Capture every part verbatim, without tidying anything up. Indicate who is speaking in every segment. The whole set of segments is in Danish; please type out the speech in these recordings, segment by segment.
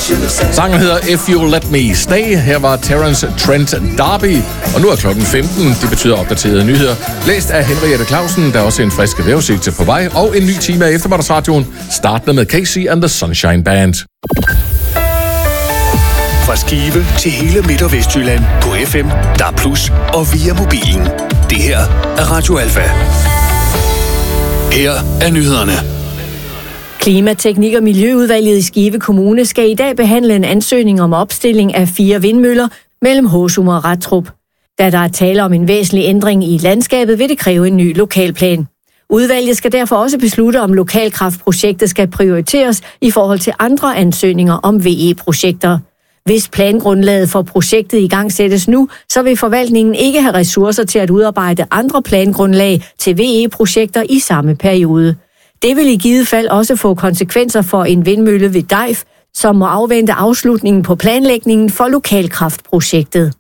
Speaker 1: Sangen hedder If You Let Me Stay. Her var Terence Trent D'Arby. Og nu er klokken femten. Det betyder opdaterede nyheder. Læst af Henriette Clausen. Der er også en frisk vejrudsigt på vej. Og en ny time af eftermiddagsradioen. Startende med Casey and the Sunshine Band.
Speaker 2: Fra Skive til hele Midt- og Vestjylland på F M, D A B plus, og via mobilen. Det her er Radio Alfa. Her er nyhederne.
Speaker 3: Klima-, Teknik- og Miljøudvalget i Skive Kommune skal i dag behandle en ansøgning om opstilling af fire vindmøller mellem Håsum og Rattrup. Da der er tale om en væsentlig ændring i landskabet, vil det kræve en ny lokalplan. Udvalget skal derfor også beslutte, om lokalkraftprojektet skal prioriteres i forhold til andre ansøgninger om V E-projekter. Hvis plangrundlaget for projektet i gang sættes nu, så vil forvaltningen ikke have ressourcer til at udarbejde andre plangrundlag til V E-projekter i samme periode. Det vil i givet fald også få konsekvenser for en vindmølle ved Dejf, som må afvente afslutningen på planlægningen for lokalkraftprojektet.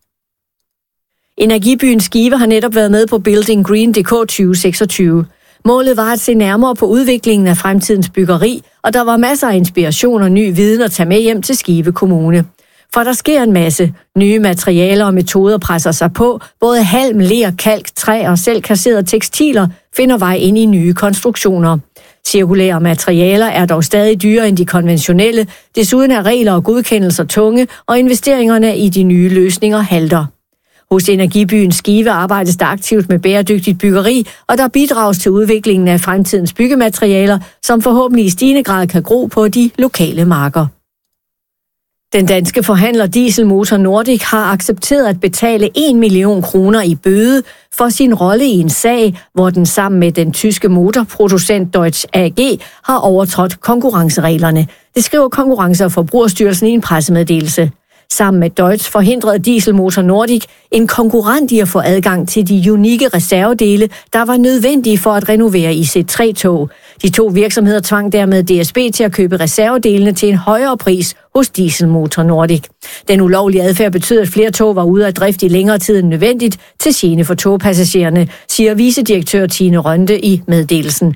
Speaker 3: Energibyen Skive har netop været med på Building Green punktum d k tyve seksogtyve. Målet var at se nærmere på udviklingen af fremtidens byggeri, og der var masser af inspiration og ny viden at tage med hjem til Skive Kommune. For der sker en masse. Nye materialer og metoder presser sig på. Både halm, ler, kalk, træ og selv kasserede tekstiler finder vej ind i nye konstruktioner. Cirkulære materialer er dog stadig dyrere end de konventionelle. Desuden er regler og godkendelser tunge, og investeringerne i de nye løsninger halter. Hos Energibyen Skive arbejdes der aktivt med bæredygtigt byggeri, og der bidrages til udviklingen af fremtidens byggematerialer, som forhåbentlig i stigende grad kan gro på de lokale marker. Den danske forhandler Dieselmotor Nordic har accepteret at betale en million kroner i bøde for sin rolle i en sag, hvor den sammen med den tyske motorproducent Deutz A G har overtrådt konkurrencereglerne. Det skriver Konkurrence- og Forbrugerstyrelsen i en pressemeddelelse. Sammen med Deutz forhindrede Dieselmotor Nordic en konkurrent i at få adgang til de unikke reservedele, der var nødvendige for at renovere I C tre tog. De to virksomheder tvang dermed D S B til at købe reservedelene til en højere pris hos Dieselmotor Nordic. Den ulovlige adfærd betød, at flere tog var ude af drift i længere tid end nødvendigt til gene for togpassagererne, siger vicedirektør Tine Rønde i meddelelsen.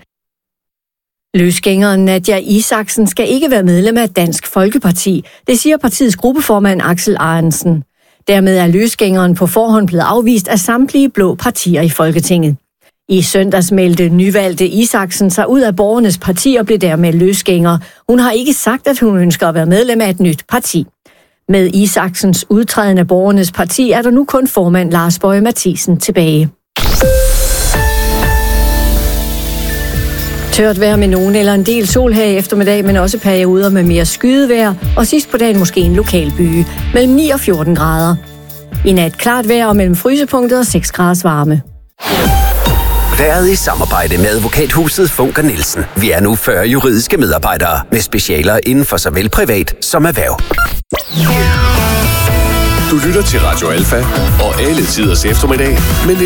Speaker 3: Løsgængeren Nadja Isaksen skal ikke være medlem af Dansk Folkeparti. Det siger partiets gruppeformand Axel Arensen. Dermed er løsgængeren på forhånd blevet afvist af samtlige blå partier i Folketinget. I søndags meldte nyvalgte Isaksen sig ud af Borgernes Parti og blev dermed løsgænger. Hun har ikke sagt, at hun ønsker at være medlem af et nyt parti. Med Isaksens udtræden af Borgernes Parti er der nu kun formand Lars Boje Mathiesen tilbage. Tørt vejr med nogen eller en del sol her i eftermiddag, men også perioder med mere skydevejr, og sidst på dagen måske en lokal byge, mellem ni og fjorten grader. I nat klart vejr og mellem frysepunktet og seks graders varme.
Speaker 4: Været i samarbejde med advokathuset Funker Nielsen. Vi er nu fyrre juridiske medarbejdere med specialer inden for såvel privat som erhverv.
Speaker 2: Du lytter til Radio Alfa og alle tiders eftermiddag, men